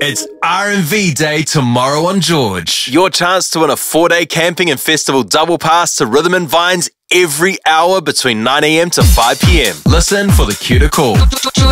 It's R&V Day tomorrow on George. Your chance to win a 4-day camping and festival double pass to Rhythm and Vines every hour between 9 a.m. to 5 p.m. Listen for the cue to call.